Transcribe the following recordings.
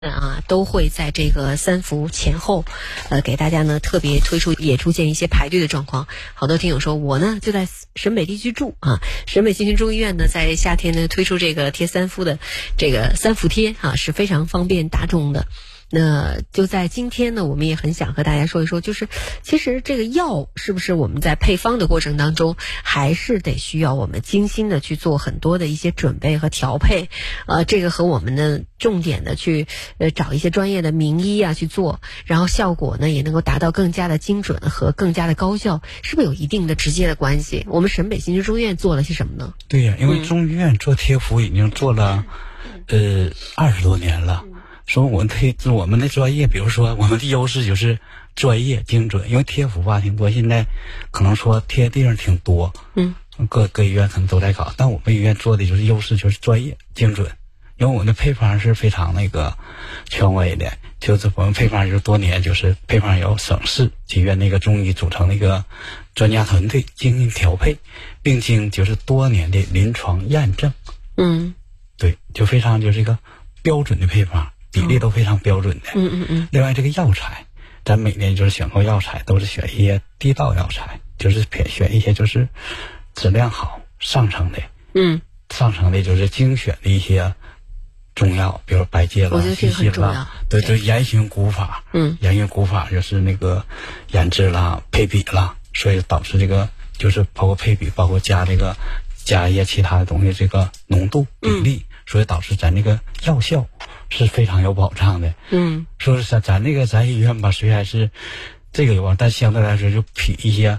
都会在这个三伏前后，给大家呢特别推出，也出现一些排队的状况。好多听友说，我呢就在沈北地区住啊，沈北新区中医院呢在夏天呢推出这个贴三伏的这个三伏贴啊，是非常方便大众的。那就在今天呢，我们也很想和大家说一说，就是其实这个药是不是我们在配方的过程当中，还是得需要我们精心的去做很多的一些准备和调配，这个和我们呢重点的去找一些专业的名医啊去做，然后效果呢也能够达到更加的精准和更加的高效，是不是有一定的直接的关系？我们沈北新区中医院做了些什么呢？ 对呀，因为中医院做贴服已经做了20多年了。说我们的专业，比如说我们的优势就是专业精准，因为贴服吧挺多，现在可能说贴地方挺多，各医院可能都在搞，但我们医院做的就是优势就是专业精准，因为我们的配方是非常权威的，就是我们配方就是多年，就是配方由省市几院中医组成的一个专家团队精心调配，并经就是多年的临床验证，对，就非常就是一个标准的配方。比例都非常标准的。另外这个药材，咱每年就是选购药材都是选一些地道药材，就是选一些就是质量好上乘的，上乘的就是精选的一些中药，比如白芥啦、西西啦，对，严循古法，严循古法就是研制啦、配比啦，所以导致这个就是包括配比，包括加一些其他的东西，这个浓度比例，所以导致咱这个药效是非常有保障的。说是咱医院吧，虽然是这个有保，但相对来说就比一些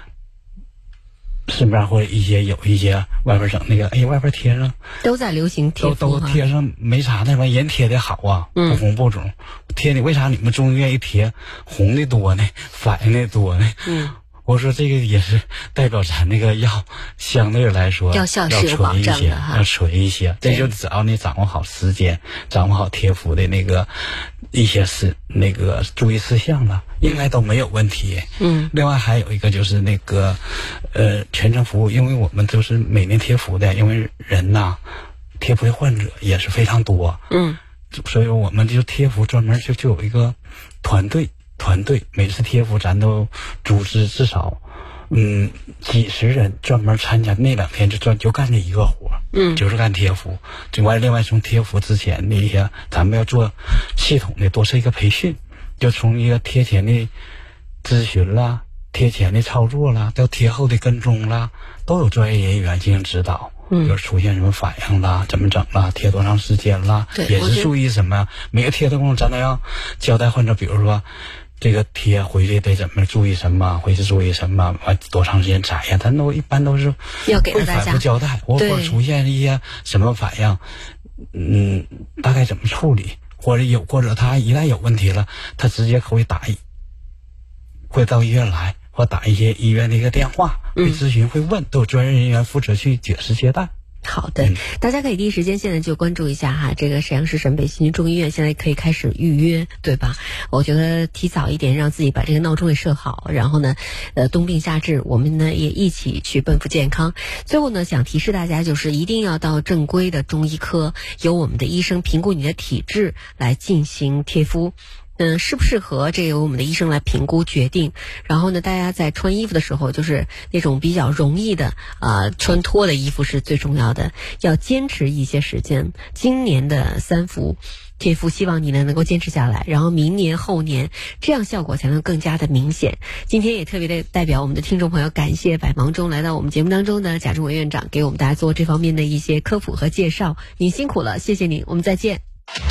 市面上或者有一些外边整外边贴上都在流行贴都贴上没啥，那玩意人贴的好啊，不红不肿。贴的为啥你们中医院一贴红的多呢，反应的多呢？我说这个也是代表咱药相对来说药效是有保障的哈， 要纯一些。这就只要你掌握好时间，掌握好贴服的一些注意事项了，应该都没有问题。另外还有一个就是全程服务，因为我们都是每年贴服的，因为人呐贴服的患者也是非常多。所以我们就贴服专门就有一个团队，每次贴服咱都组织至少几十人专门参加，那2天就干这一个活，就是干贴服。另外从贴服之前的一些咱们要做系统的多是一个培训，就从一个贴前的咨询啦、贴前的操作啦，到贴后的跟踪啦，都有专业人员进行指导。比如出现什么反应啦，怎么整啦，贴多长时间啦，也是注意什么，每个贴的过程咱都要交代患者，比如说这个贴回去得怎么注意什么，回去注意什么，完多长时间摘呀，咱一般都是要给大家反复交代，或者出现一些什么反应，大概怎么处理，或者他一旦有问题了，他直接会到医院来，或打一些医院的一个电话，会咨询会问，都有专业人员负责去解释接待。 好的，大家可以第一时间现在就关注一下哈，这个沈阳市沈北新区中医院现在可以开始预约，对吧？我觉得提早一点让自己把这个闹钟给设好，然后呢冬病夏治，我们呢也一起去奔赴健康。最后呢想提示大家，就是一定要到正规的中医科，由我们的医生评估你的体质来进行贴敷。适不适合这由我们的医生来评估决定。然后呢，大家在穿衣服的时候，就是那种比较容易的穿脱的衣服是最重要的，要坚持一些时间。今年的三伏贴敷，希望你能够坚持下来，然后明年后年这样效果才能更加的明显。今天也特别的代表我们的听众朋友，感谢百忙中来到我们节目当中的贾仲伟院长，给我们大家做这方面的一些科普和介绍。您辛苦了，谢谢您，我们再见。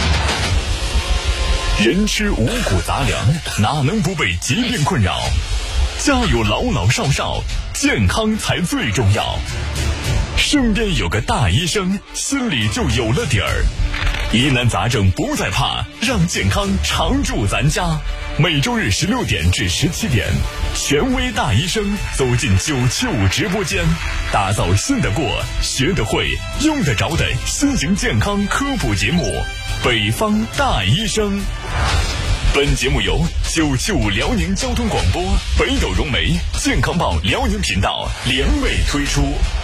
人吃五谷杂粮，哪能不被疾病困扰？家有老老少少，健康才最重要。身边有个大医生，心里就有了底儿。疑难杂症不再怕，让健康常驻咱家。每周日16点至17点，权威大医生走进975直播间，打造信得过、学得会、用得着的新型健康科普节目《北方大医生》。本节目由975辽宁交通广播、北斗融媒、健康报辽宁频道联袂推出。